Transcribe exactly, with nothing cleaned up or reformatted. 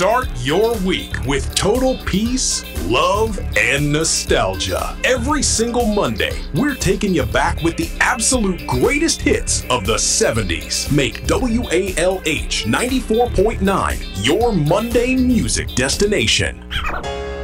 Start your week with total peace, love, and nostalgia. Every single Monday, we're taking you back with the absolute greatest hits of the seventies. Make W A L H ninety-four point nine your Monday music destination.